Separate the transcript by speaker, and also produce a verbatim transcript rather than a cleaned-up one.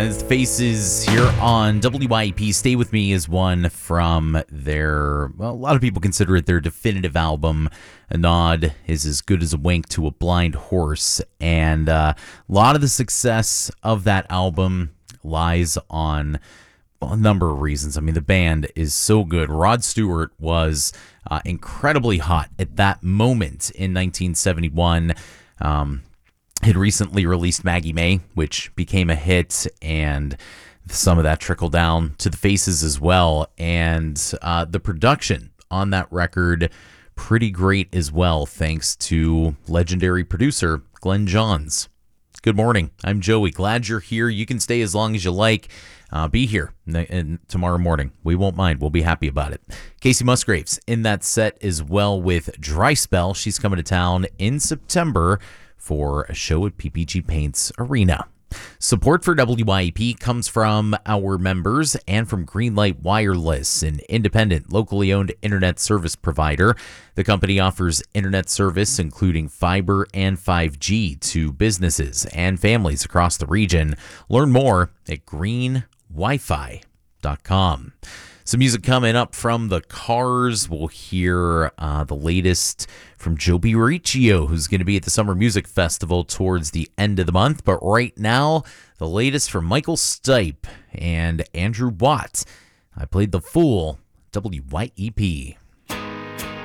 Speaker 1: As Faces here on W Y E P. Stay With Me is one from their, well, a lot of people consider it their definitive album. A Nod is as good as a wink to a blind horse. And uh, a lot of the success of that album lies on well, a number of reasons. I mean, the band is so good. Rod Stewart was uh, incredibly hot at that moment in nineteen seventy-one. Um, had recently released Maggie May, which became a hit, and some of that trickled down to the Faces as well. And uh, the production on that record, pretty great as well, thanks to legendary producer Glenn Johns. Good morning. I'm Joey. Glad you're here. You can stay as long as you like. Uh, be here n- n- tomorrow morning. We won't mind. We'll be happy about it. Casey Musgraves in that set as well with Dry Spell. She's coming to town in September for a show at P P G Paints Arena. Support for W Y E P comes from our members and from Greenlight Wireless, an independent, locally owned internet service provider. The company offers internet service, including fiber and five G, to businesses and families across the region. Learn more at green wi fi dot com. Some music coming up from the Cars. We'll hear uh, the latest from Joe Riccio, who's going to be at the Summer Music Festival towards the end of the month. But right now, the latest from Michael Stipe and Andrew Watt. I Played the Fool, W Y E P.